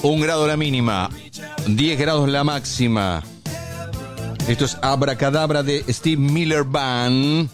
1 grado la mínima, 10 grados la máxima. Esto es Abracadabra de Steve Miller Band.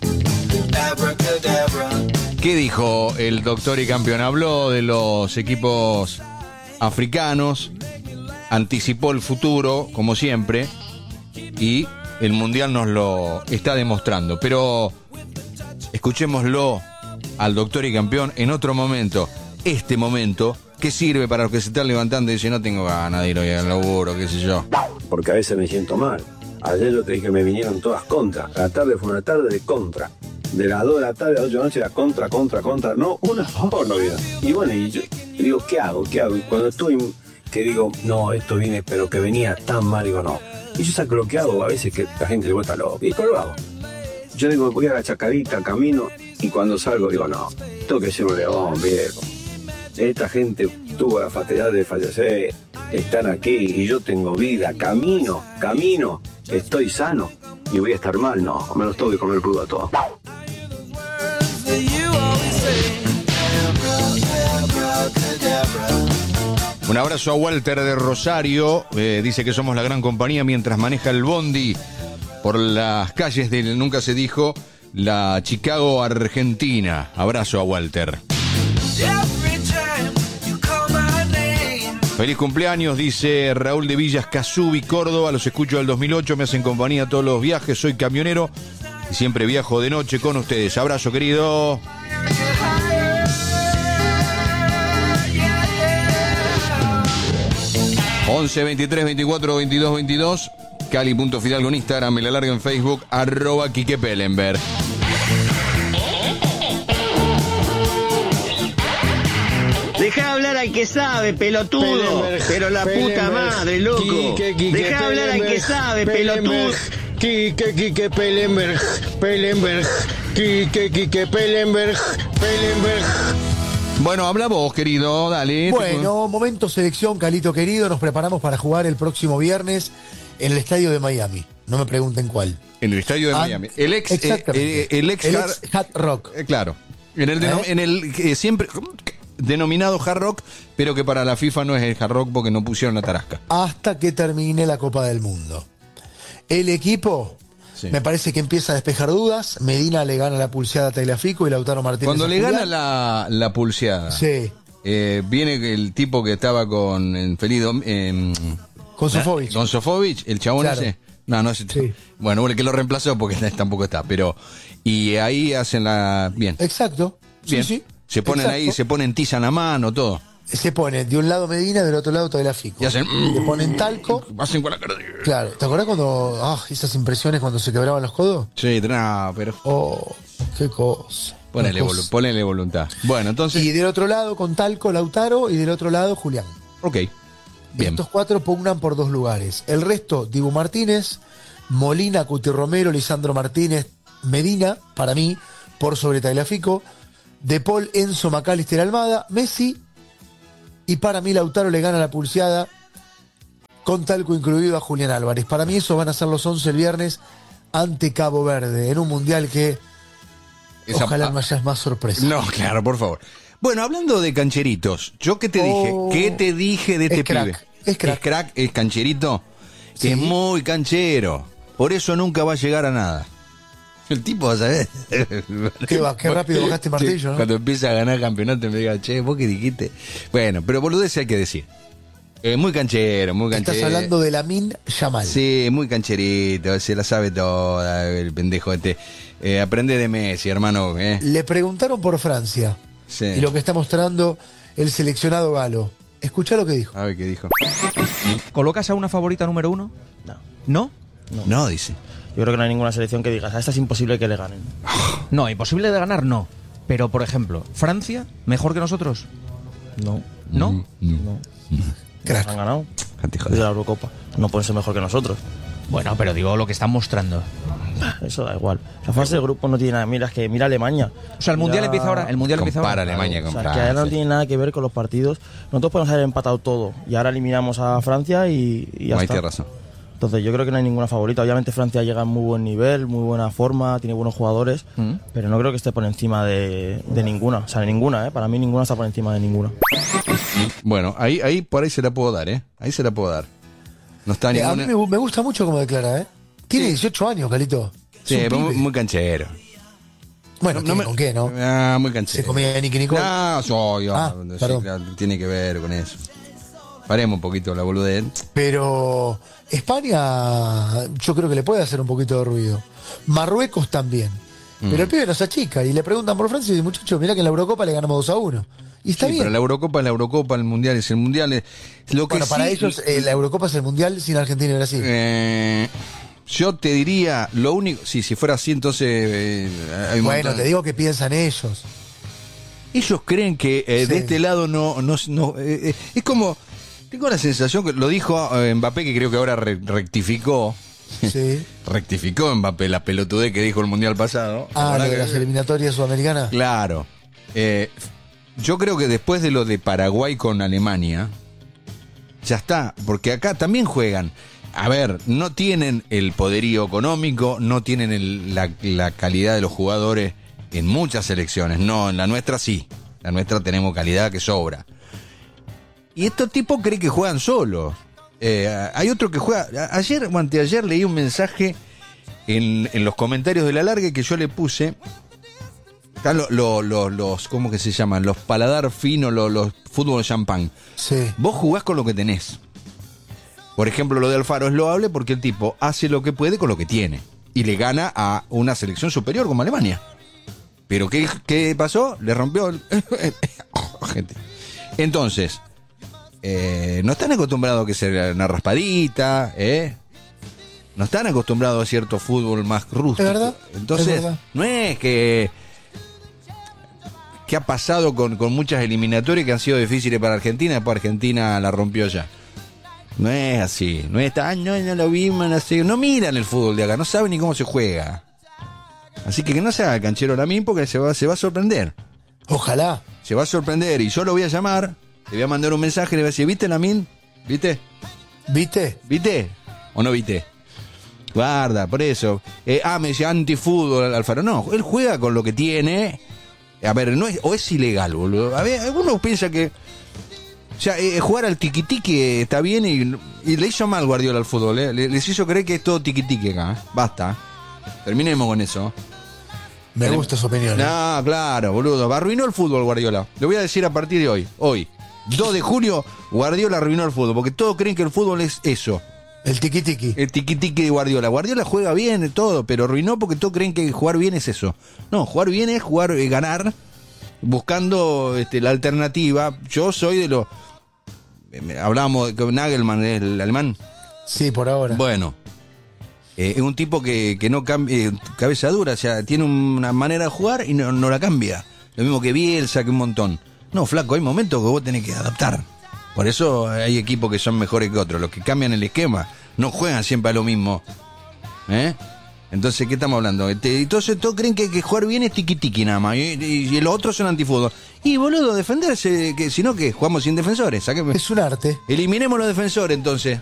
¿Qué dijo el doctor y campeón? Habló de los equipos africanos, anticipó el futuro, como siempre, y el Mundial nos lo está demostrando. Pero escuchémoslo al doctor y campeón en otro momento. Este momento que sirve para los que se están levantando y dicen, no tengo ganas de ir hoy al laburo, qué sé yo. Porque a veces me siento mal. Ayer yo te dije que me vinieron todas contra. La tarde fue una tarde de contra. De las 2 de la tarde a las 8 de la noche era contra. No, una porno. Y bueno, y yo digo, ¿qué hago? Y cuando estoy, que digo, no, esto viene, pero que venía tan mal, digo, no. Y yo saco lo que hago, a veces que la gente se vuelta loca. ¿Y cómo lo hago? Yo digo, voy a la chacarita, camino, y cuando salgo digo, no, tengo que ser un león, viejo. Esta gente tuvo la fatalidad de fallecer, están aquí, y yo tengo vida, camino, estoy sano, y voy a estar mal, no, me los tengo que comer crudo a todos. Un abrazo a Walter de Rosario, dice que somos la gran compañía mientras maneja el bondi por las calles de, nunca se dijo, la Chicago Argentina. Abrazo a Walter. Feliz cumpleaños, dice Raúl de Villas Casubi, Córdoba. Los escucho del 2008, me hacen compañía todos los viajes. Soy camionero y siempre viajo de noche con ustedes. Abrazo, querido. ...11 23 24 22 22... Cali.Fidalgo en Instagram, me la larga en Facebook... @Quique Pellenberg. Deja hablar al que sabe, pelotudo. Pero la puta madre, loco. Deja hablar al que sabe, pelotudo. Quique Pellenberg. Quique Pellenberg. Bueno, habla vos, querido, dale. Bueno, momento selección, Calito querido. Nos preparamos para jugar el próximo viernes en el estadio de Miami. No me pregunten cuál. En el estadio de Miami. El ex Hard Rock. Claro. En el siempre denominado Hard Rock, pero que para la FIFA no es el Hard Rock porque no pusieron la tarasca. Hasta que termine la Copa del Mundo. El equipo, sí, me parece que empieza a despejar dudas. Medina le gana la pulseada a Tagliafico y Lautaro Martínez. Cuando le gana la pulseada, sí, viene el tipo que estaba con Felido, con Sofovich. Con Sofovich, el chabón, claro, ese. No ese. Sí. Bueno, el que lo reemplazó porque tampoco está, pero. Y ahí hacen la. Bien. Exacto. Bien. Sí. Se ponen ahí, se ponen tiza en la mano, todo. Se pone de un lado Medina, del otro lado Tagliafico. Y hacen. Le ponen talco. Hacen con la cara. Claro. ¿Te acordás cuando. esas impresiones cuando se quebraban los codos? Sí, no, pero. Oh, qué cosa. Ponele voluntad. Bueno, entonces. Y del otro lado con talco Lautaro y del otro lado Julián. Ok. Bien. Estos 4 pugnan por 2 lugares. El resto, Dibu Martínez, Molina, Cuti Romero, Lisandro Martínez, Medina, para mí, por sobre Tagliafico, De Paul, Enzo, McAllister, Almada, Messi, y para mí Lautaro le gana la pulseada con talco incluido a Julián Álvarez. Para mí esos van a ser los 11 el viernes ante Cabo Verde, en un mundial que ojalá no haya más sorpresas. No, claro, por favor. Bueno, hablando de cancheritos, ¿yo qué te dije? ¿Qué te dije de este pibe? Es crack. Es cancherito, sí, es muy canchero. Por eso nunca va a llegar a nada. El tipo, vas a ver. Qué rápido bajaste martillo, ¿no? Cuando empieza a ganar campeonato me diga, che, ¿vos qué dijiste? Bueno, pero boludez hay que decir. Muy canchero, muy canchero. Estás hablando de Lamine Yamal. Sí, muy cancherito, se la sabe toda, el pendejo este. Aprende de Messi, hermano. Le preguntaron por Francia. Sí. Y lo que está mostrando el seleccionado galo. Escuchá lo que dijo. A ver qué dijo. ¿Colocas a una favorita número 1? No. No, dice. Yo creo que no hay ninguna selección que digas, a esta es imposible que le ganen. No, imposible de ganar no. Pero, por ejemplo, ¿Francia mejor que nosotros? No. ¿No? No. Crack. Han ganado de la Eurocopa. No pueden ser mejor que nosotros. Bueno, pero digo lo que están mostrando. Eso da igual. La fase de grupo no tiene nada. Mira Alemania. O sea, el Mundial empieza ahora. Compara Alemania con Francia. Que ahora no tiene nada que ver con los partidos. Nosotros podemos haber empatado todo. Y ahora eliminamos a Francia y ya está. Tienes razón. Entonces yo creo que no hay ninguna favorita. Obviamente Francia llega en muy buen nivel, muy buena forma, tiene buenos jugadores, pero no creo que esté por encima de ninguna. O sea, de ninguna, Para mí ninguna está por encima de ninguna. Bueno, ahí por ahí se la puedo dar, ¿eh? Ahí se la puedo dar. No está A ninguna... mí me gusta mucho cómo declara, ¿eh? Tiene 18 años, Calito. Sí, Es un muy, pibe. muy canchero. Bueno, ¿con qué, no? Muy canchero. Se comía Nicky Nicole. No, soy yo. Perdón. Sí, claro, tiene que ver con eso. Paremos un poquito la boludez. Pero España, yo creo que le puede hacer un poquito de ruido. Marruecos también. Pero el pibe no se achica. Y le preguntan por Francia y dice, muchachos, mirá que en la Eurocopa le ganamos 2-1. Y está Sí, bien. pero la Eurocopa es la Eurocopa, el Mundial es el Mundial. Lo que Bueno, para sí, ellos la Eurocopa es el Mundial sin Argentina y Brasil. yo te diría, lo único... Sí, si fuera así, entonces... hay un Bueno, montón. te digo que piensan ellos. Ellos creen que Sí. de este lado no es como... Tengo la sensación que lo dijo Mbappé, que creo que ahora rectificó. Sí. Rectificó Mbappé la pelotudez que dijo el Mundial pasado. Ah, La lo de verdad las que- eliminatorias sudamericanas. Claro. Yo creo que después de lo de Paraguay con Alemania, ya está, porque acá también juegan. A ver, no tienen el poderío económico, no tienen la calidad de los jugadores en muchas selecciones. No, en la nuestra sí. La nuestra tenemos calidad que sobra. Y estos tipos creen que juegan solos. Hay otro que juega... Ayer o anteayer leí un mensaje en los comentarios de la larga que yo le puse... Están los ¿cómo que se llaman? Los paladar finos, los fútbol champán. Sí. Vos jugás con lo que tenés. Por ejemplo, lo de Alfaro es loable porque el tipo hace lo que puede con lo que tiene. Y le gana a una selección superior como Alemania. Pero ¿qué pasó? Le rompió el... Gente. Entonces, no están acostumbrados a que sea una raspadita, no están acostumbrados a cierto fútbol más rústico. Es verdad, Entonces, es verdad. no es que ha pasado con muchas eliminatorias que han sido difíciles para Argentina, después Argentina la rompió ya. No es así, no es no lo vimos, no miran el fútbol de acá, no saben ni cómo se juega. Así que no se haga canchero ahora mismo porque se va a sorprender. Ojalá. Se va a sorprender y yo lo voy a llamar, le voy a mandar un mensaje, le voy a decir, ¿viste Lamin? ¿Viste? ¿Viste? ¿Viste? ¿O no viste? Guarda, por eso. Me dice antifútbol Alfaro. No, él juega con lo que tiene. A ver, no es, o es ilegal, boludo. A ver, algunos piensan que... O sea, jugar al tiquitiqui está bien y le hizo mal Guardiola al fútbol, les hizo creer que es todo tiquitiqui acá. Basta. Terminemos con eso. Me gusta su opinión. No, claro, boludo. Arruinó el fútbol Guardiola. Lo voy a decir a partir de hoy. Hoy, 2 de julio, Guardiola arruinó el fútbol. Porque todos creen que el fútbol es eso. El tiqui-tiqui. El tiquitiqui de Guardiola. Guardiola juega bien y todo, pero arruinó porque todos creen que jugar bien es eso. No, jugar bien es jugar, ganar, buscando la alternativa. Yo soy de los... hablábamos con Nagelman, el alemán. Sí, por ahora. Bueno, es un tipo que no cambia, cabeza dura, o sea, tiene una manera de jugar y no la cambia. Lo mismo que Bielsa, que un montón. No, flaco, hay momentos que vos tenés que adaptar. Por eso hay equipos que son mejores que otros. Los que cambian el esquema no juegan siempre a lo mismo. Entonces, ¿qué estamos hablando? Entonces todos creen que jugar bien es tiqui-tiqui nada más. Y los otros son antifútbol. Y boludo, defenderse, que si no, ¿qué? Jugamos sin defensores. Es un arte. Eliminemos los defensores, entonces.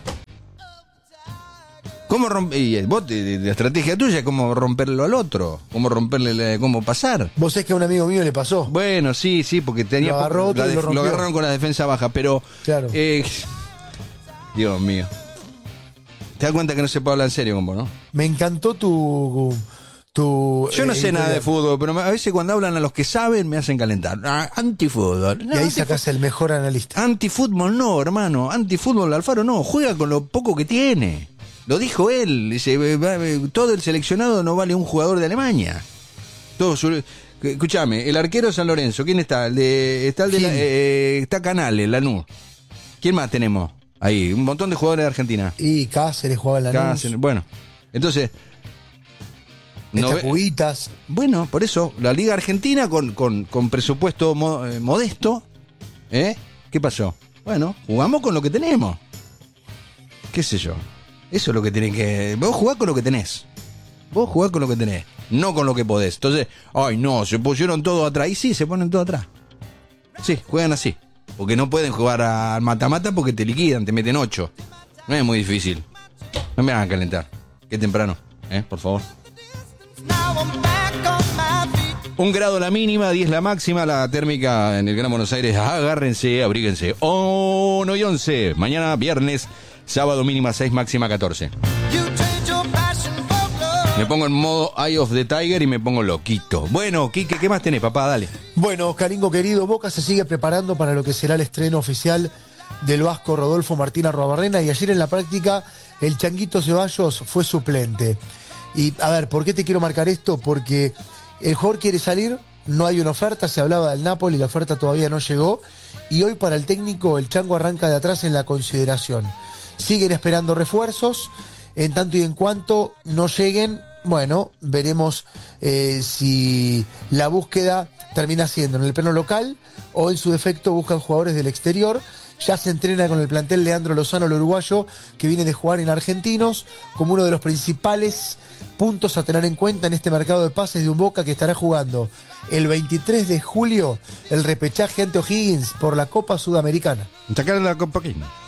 ¿Cómo romper? Y vos, la estrategia tuya es cómo romperlo al otro. Cómo romperle, cómo pasar. Vos sabés que a un amigo mío le pasó. Bueno, sí, porque tenía. Lo agarró otro y lo rompió. lo agarraron con la defensa baja, pero. Claro. Dios mío. Te das cuenta que no se puede hablar en serio con vos, ¿no? Me encantó tu Yo no sé nada de editorial. fútbol, pero a veces cuando hablan a los que saben me hacen calentar. Antifútbol. Y ahí sacás el mejor analista. Antifútbol no, hermano. Antifútbol Alfaro no. Juega con lo poco que tiene. Lo dijo él. Dice, todo el seleccionado no vale un jugador de Alemania. Escúchame, el arquero de San Lorenzo, ¿quién está? Está Canales, Lanús. ¿Quién más tenemos? Ahí, un montón de jugadores de Argentina. Y Cáceres jugaba en la Cáceres, bueno, entonces... Puitas. Bueno, por eso, la Liga Argentina con presupuesto modesto, ¿qué pasó? Bueno, jugamos con lo que tenemos. ¿Qué sé yo? Eso es lo que tienen que... Vos jugás con lo que tenés. Vos jugás con lo que tenés, no con lo que podés. Entonces, ay no, se pusieron todo atrás. Y sí, se ponen todo atrás. Sí, juegan así. Porque no pueden jugar al mata-mata porque te liquidan, te meten 8. No es muy difícil. No me hagan calentar. Qué temprano, por favor. 1 grado la mínima, 10 la máxima, la térmica en el Gran Buenos Aires. Agárrense, abríguense. 1 y 11. Mañana viernes, sábado mínima 6, máxima 14. Me pongo en modo Eye of the Tiger y me pongo loquito. Bueno, Quique, ¿qué más tenés, papá? Dale. Bueno, Oscaringo querido, Boca se sigue preparando para lo que será el estreno oficial del vasco Rodolfo Martín Arruabarrena, y ayer en la práctica el Changuito Ceballos fue suplente. Y a ver, ¿por qué te quiero marcar esto? Porque el jugador quiere salir, no hay una oferta, se hablaba del Napoli, la oferta todavía no llegó, y hoy para el técnico el Chango arranca de atrás en la consideración. Siguen esperando refuerzos, en tanto y en cuanto no lleguen, bueno, veremos si la búsqueda termina siendo en el plano local o en su defecto buscan jugadores del exterior. Ya se entrena con el plantel Leandro Lozano, el uruguayo, que viene de jugar en Argentinos, como uno de los principales puntos a tener en cuenta en este mercado de pases de un Boca que estará jugando el 23 de julio el repechaje ante O'Higgins por la Copa Sudamericana. Sacar la Copa aquí.